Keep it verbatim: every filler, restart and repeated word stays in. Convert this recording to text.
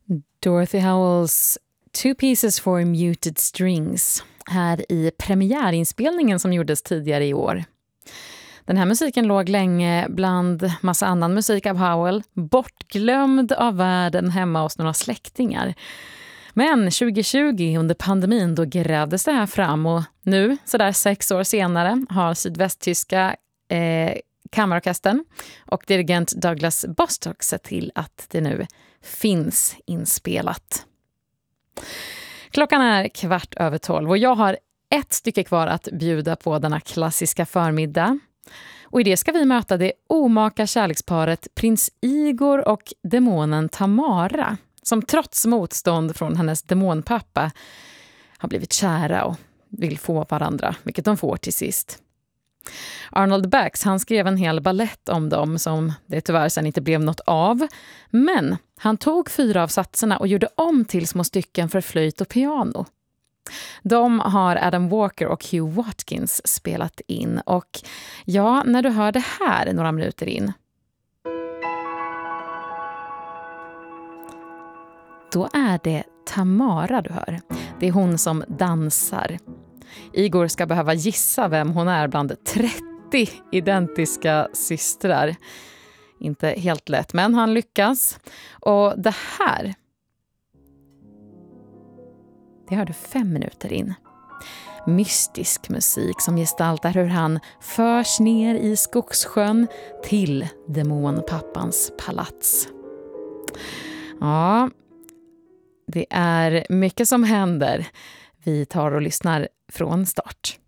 Dorothy Howells Two Pieces for Muted Strings här i premiärinspelningen som gjordes tidigare i år. Den här musiken låg länge bland massa annan musik av Howell, bortglömd av världen hemma hos några släktingar. Men tjugo tjugo under pandemin då grävdes det här fram och nu, sådär sex år senare, har sydvästtyska eh, kammarorkestern och dirigent Douglas Bostock sett till att det nu finns inspelat. Klockan är kvart över tolv och jag har ett stycke kvar att bjuda på denna klassiska förmiddag. Och i det ska vi möta det omaka kärleksparet Prins Igor och demonen Tamara, som trots motstånd från hennes demonpappa har blivit kära och vill få varandra, vilket de får till sist. Arnold Bax, han skrev en hel ballett om dem som det tyvärr sen inte blev något av. Men han tog fyra av satserna och gjorde om till små stycken för flöjt och piano. De har Adam Walker och Hugh Watkins spelat in. Och ja, när du hör det här några minuter in, då är det Tamara du hör. Det är hon som dansar. Igor ska behöva gissa vem hon är bland trettio identiska systrar. Inte helt lätt, men han lyckas. Och det här, det hör du fem minuter in. Mystisk musik som gestaltar hur han förs ner i skogssjön till demonpappans palats. Ja, det är mycket som händer. Vi tar och lyssnar från start.